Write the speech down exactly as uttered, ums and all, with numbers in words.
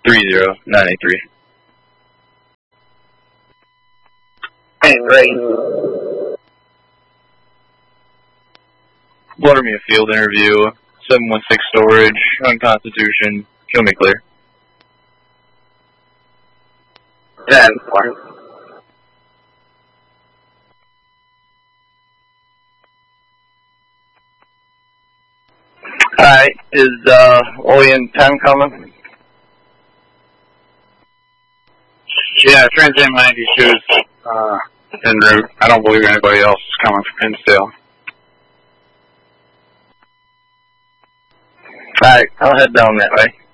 three zero nine eight three. And great. Blood me a field interview, seven one six storage, on Constitution, kill me clear. ten one. Alright, is, uh, Olean ten coming? Yeah, Transam ninety-two is, uh, en route. I don't believe anybody else is coming from Hinsdale. Alright, I'll head down that way.